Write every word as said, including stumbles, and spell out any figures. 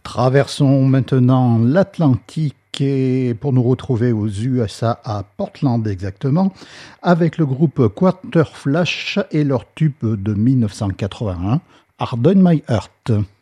Traversons maintenant l'Atlantique et pour nous retrouver aux U S A à Portland exactement, avec le groupe Quarter Flash et leur tube de mille neuf cent quatre-vingt-un, Harden My Heart.